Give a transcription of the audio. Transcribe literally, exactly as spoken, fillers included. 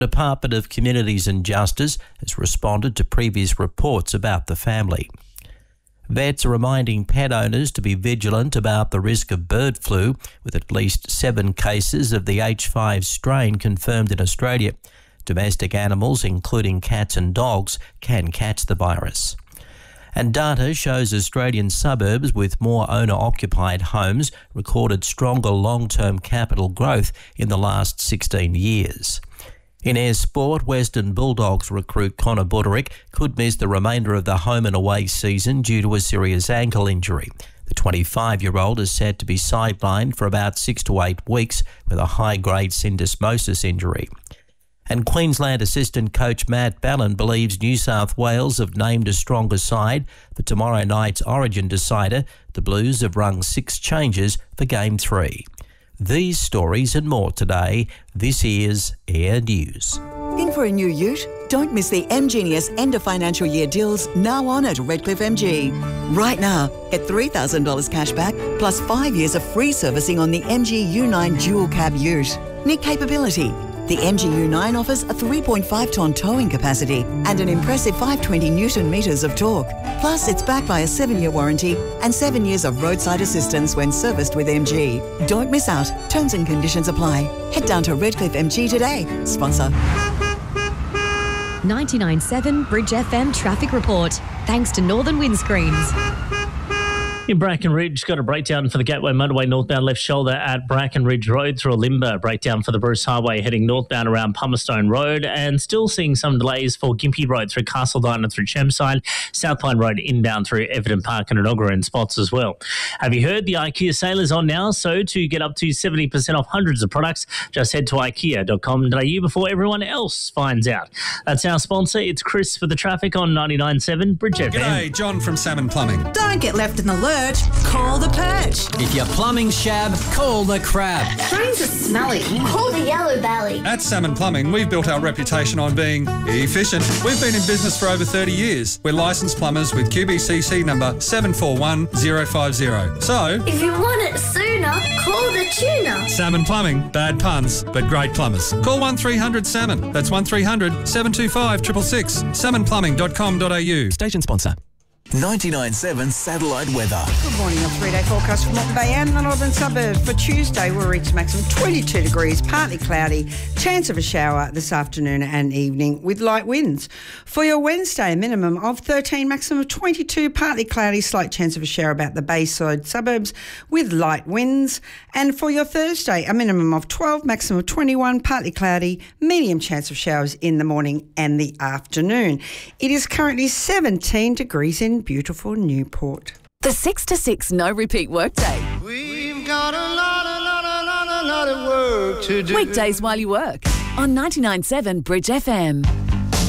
The Department of Communities and Justice has responded to previous reports about the family. Vets are reminding pet owners to be vigilant about the risk of bird flu, with at least seven cases of the H five strain confirmed in Australia. Domestic animals, including cats and dogs, can catch the virus. And data shows Australian suburbs with more owner-occupied homes recorded stronger long-term capital growth in the last sixteen years. In air sport, Western Bulldogs recruit Connor Buderick could miss the remainder of the home and away season due to a serious ankle injury. The twenty-five-year-old is said to be sidelined for about six to eight weeks with a high-grade syndesmosis injury. And Queensland assistant coach Matt Ballin believes New South Wales have named a stronger side for tomorrow night's Origin decider. The Blues have rung six changes for Game three. These stories and more today. This is Air News. In for a new ute? Don't miss the M Genius end of financial year deals now on at Redcliffe M G. Right now, get three thousand dollars cash back plus five years of free servicing on the M G U nine dual cab ute. Need capability? The M G U nine offers a three point five tonne towing capacity and an impressive five hundred twenty newton metres of torque. Plus, it's backed by a seven-year warranty and seven years of roadside assistance when serviced with M G. Don't miss out. Terms and conditions apply. Head down to Redcliffe M G today. Sponsor. ninety-nine point seven Bridge F M Traffic Report. Thanks to Northern Windscreens. In Bracken Ridge, got a breakdown for the Gateway Motorway northbound left shoulder at Bracken Ridge Road through a limber. Breakdown for the Bruce Highway heading northbound around Pumerstone Road, and still seeing some delays for Gympie Road through Castledine and through Chermside. South Pine Road inbound through Everton Park and Enoggera in spots as well. Have you heard the IKEA sale is on now? So to get up to seventy percent off hundreds of products, just head to ikea dot com dot a u before everyone else finds out. That's our sponsor. It's Chris for the traffic on ninety-nine point seven Bridge F M. G'day, John from Salmon Plumbing. Don't get left in the lurch. Call the Perch. If you're plumbing shab, call the Crab. Drains are smelly. Call the Yellow Belly. At Salmon Plumbing, we've built our reputation on being efficient. We've been in business for over thirty years. We're licensed plumbers with Q B C C number seven four one zero five zero. So, if you want it sooner, call the tuna. Salmon Plumbing, bad puns, but great plumbers. Call one three hundred salmon. That's one three hundred seven two five six six six. salmon plumbing dot com dot a u. Station sponsor. ninety-nine point seven Satellite Weather. Good morning. Your three-day forecast for Moreton Bay and the northern suburbs. For Tuesday, we'll reach maximum twenty-two degrees, partly cloudy, chance of a shower this afternoon and evening with light winds. For your Wednesday, a minimum of thirteen, maximum of twenty-two, partly cloudy, slight chance of a shower about the Bayside suburbs with light winds. And for your Thursday, a minimum of twelve, maximum of twenty-one, partly cloudy, medium chance of showers in the morning and the afternoon. It is currently seventeen degrees in beautiful Newport. The six to six no repeat workday. We've got a lot, a lot, a lot, a lot of work to do. Weekdays while you work on ninety-nine point seven Bridge F M.